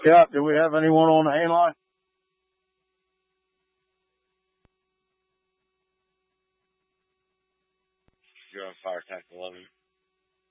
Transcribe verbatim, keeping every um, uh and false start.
Yeah, do we have anyone on the main line? You're on Fire Tank eleven.